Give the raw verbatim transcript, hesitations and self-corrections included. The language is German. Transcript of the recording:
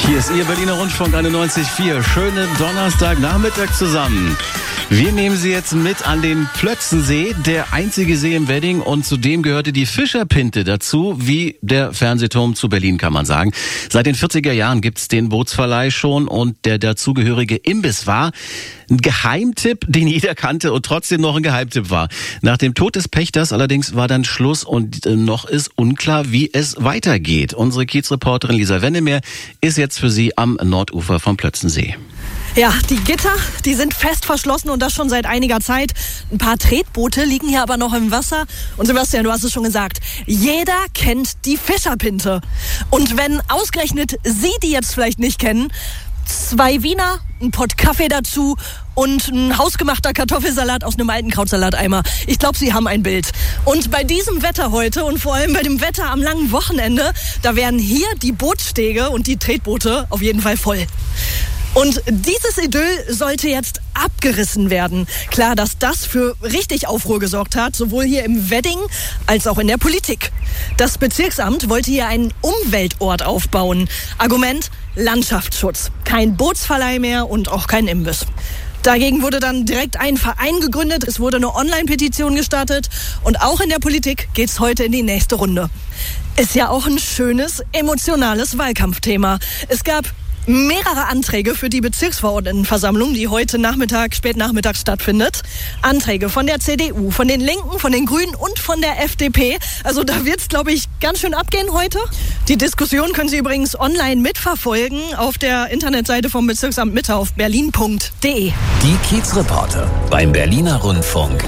Hier ist Ihr Berliner Rundfunk einundneunzig Komma vier. Schönen Donnerstagnachmittag zusammen. Wir nehmen Sie jetzt mit an den Plötzensee, der einzige See im Wedding, und zudem gehörte die Fischerpinte dazu, wie der Fernsehturm zu Berlin, kann man sagen. Seit den vierziger Jahren gibt's den Bootsverleih schon, und der dazugehörige Imbiss war ein Geheimtipp, den jeder kannte und trotzdem noch ein Geheimtipp war. Nach dem Tod des Pächters allerdings war dann Schluss, und noch ist unklar, wie es weitergeht. Unsere Kiezreporterin Lisa Wennemer ist jetzt für Sie am Nordufer vom Plötzensee. Ja, die Gitter, die sind fest verschlossen, und das schon seit einiger Zeit. Ein paar Tretboote liegen hier aber noch im Wasser. Und Sebastian, du hast es schon gesagt, jeder kennt die Fischerpinte. Und wenn ausgerechnet Sie die jetzt vielleicht nicht kennen, zwei Wiener, ein Pott Kaffee dazu und ein hausgemachter Kartoffelsalat aus einem alten Krautsalateimer. Ich glaube, Sie haben ein Bild. Und bei diesem Wetter heute und vor allem bei dem Wetter am langen Wochenende, da wären hier die Bootsstege und die Tretboote auf jeden Fall voll. Und dieses Idyll sollte jetzt abgerissen werden. Klar, dass das für richtig Aufruhr gesorgt hat, sowohl hier im Wedding als auch in der Politik. Das Bezirksamt wollte hier einen Umweltort aufbauen. Argument: Landschaftsschutz. Kein Bootsverleih mehr und auch kein Imbiss. Dagegen wurde dann direkt ein Verein gegründet, es wurde eine Online-Petition gestartet, und auch in der Politik geht's heute in die nächste Runde. Ist ja auch ein schönes, emotionales Wahlkampfthema. Es gab mehrere Anträge für die Bezirksverordnetenversammlung, die heute Nachmittag, spätnachmittag stattfindet. Anträge von der C D U, von den Linken, von den Grünen und von der F D P. Also da wird's, glaube ich, ganz schön abgehen heute. Die Diskussion können Sie übrigens online mitverfolgen auf der Internetseite vom Bezirksamt Mitte auf berlin punkt de. Die Kiezreporter beim Berliner Rundfunk